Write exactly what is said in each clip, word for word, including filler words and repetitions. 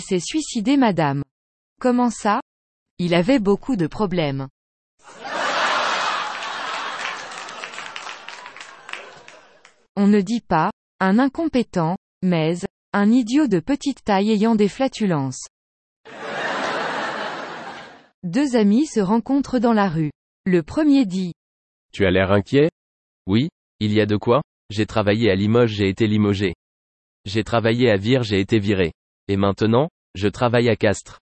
s'est suicidé madame. Comment ça? Il avait beaucoup de problèmes. On ne dit pas, un incompétent, mais, un idiot de petite taille ayant des flatulences. Deux amis se rencontrent dans la rue. Le premier dit. Tu as l'air inquiet? Oui, il y a de quoi, j'ai travaillé à Limoges, j'ai été limogé. J'ai travaillé à Vire, j'ai été viré. Et maintenant, je travaille à Castres.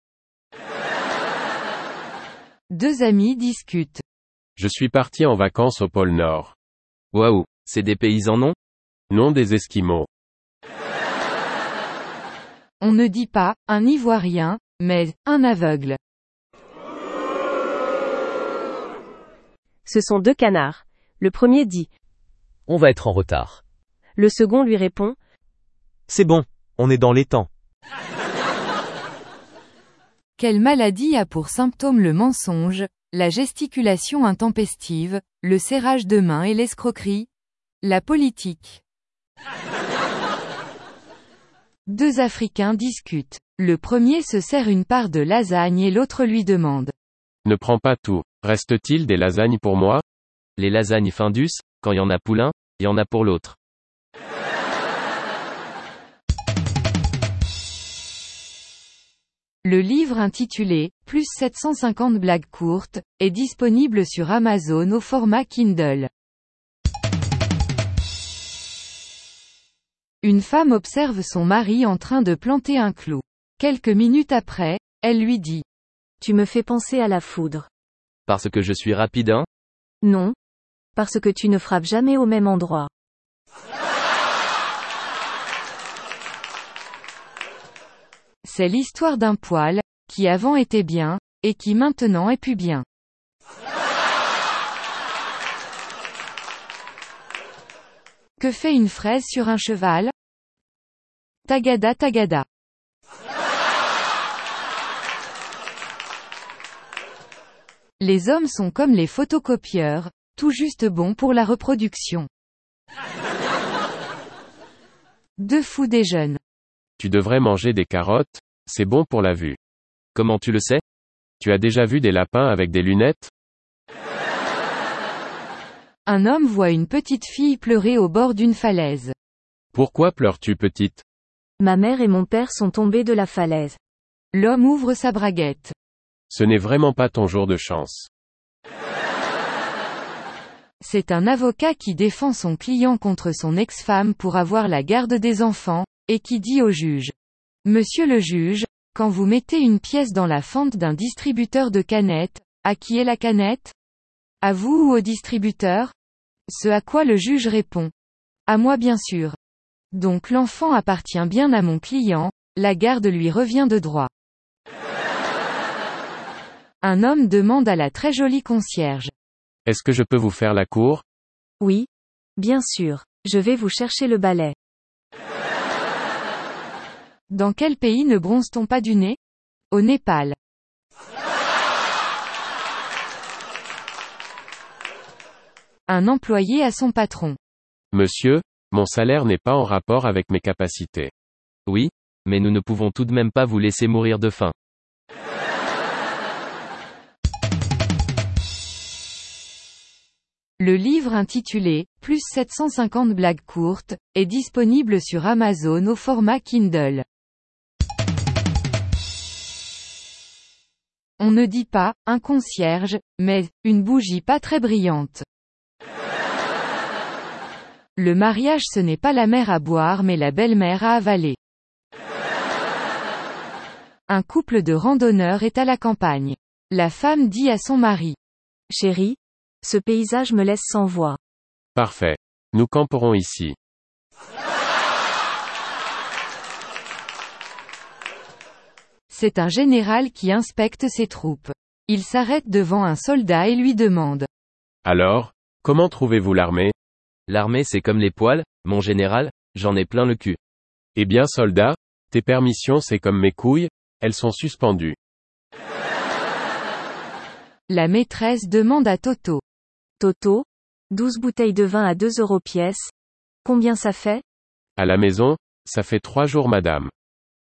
Deux amis discutent. Je suis parti en vacances au pôle Nord. Waouh, c'est des paysans non? Non, des Esquimaux. On ne dit pas, un Ivoirien, mais, un aveugle. Ce sont deux canards. Le premier dit. On va être en retard. Le second lui répond. C'est bon, on est dans les temps. Quelle maladie a pour symptôme le mensonge, la gesticulation intempestive, le serrage de main et l'escroquerie? La politique. Deux Africains discutent. Le premier se sert une part de lasagne et l'autre lui demande. Ne prends pas tout. Reste-t-il des lasagnes pour moi? Les lasagnes Findus, quand y en a pour l'un, y en a pour l'autre. Le livre intitulé « Plus sept cent cinquante blagues courtes » est disponible sur Amazon au format Kindle. Une femme observe son mari en train de planter un clou. Quelques minutes après, elle lui dit. Tu me fais penser à la foudre. Parce que je suis rapide hein? Non. Parce que tu ne frappes jamais au même endroit. C'est l'histoire d'un poil, qui avant était bien, et qui maintenant est plus bien. Que fait une fraise sur un cheval? Tagada tagada. Les hommes sont comme les photocopieurs, tout juste bons pour la reproduction. Deux fous déjeunent. Tu devrais manger des carottes, c'est bon pour la vue. Comment tu le sais? Tu as déjà vu des lapins avec des lunettes? Un homme voit une petite fille pleurer au bord d'une falaise. Pourquoi pleures-tu, petite? Ma mère et mon père sont tombés de la falaise. L'homme ouvre sa braguette. Ce n'est vraiment pas ton jour de chance. C'est un avocat qui défend son client contre son ex-femme pour avoir la garde des enfants, et qui dit au juge. Monsieur le juge, quand vous mettez une pièce dans la fente d'un distributeur de canettes, à qui est la canette? À vous ou au distributeur? Ce à quoi le juge répond. À moi bien sûr. Donc l'enfant appartient bien à mon client, la garde lui revient de droit. Un homme demande à la très jolie concierge. Est-ce que je peux vous faire la cour? Oui. Bien sûr. Je vais vous chercher le balai. Dans quel pays ne bronze-t-on pas du nez? Au Népal. Un employé à son patron. Monsieur, mon salaire n'est pas en rapport avec mes capacités. Oui, mais nous ne pouvons tout de même pas vous laisser mourir de faim. Le livre intitulé « Plus sept cent cinquante blagues courtes » est disponible sur Amazon au format Kindle. On ne dit pas « un concierge », mais « une bougie pas très brillante ». Le mariage ce n'est pas la mère à boire mais la belle-mère à avaler. Un couple de randonneurs est à la campagne. La femme dit à son mari. Chérie, ce paysage me laisse sans voix. Parfait. Nous camperons ici. C'est un général qui inspecte ses troupes. Il s'arrête devant un soldat et lui demande. Alors, comment trouvez-vous l'armée? L'armée c'est comme les poils, mon général, j'en ai plein le cul. Eh bien soldat, tes permissions c'est comme mes couilles, elles sont suspendues. La maîtresse demande à Toto. Toto, douze bouteilles de vin à deux euros pièce. Combien ça fait? À la maison, ça fait trois jours madame.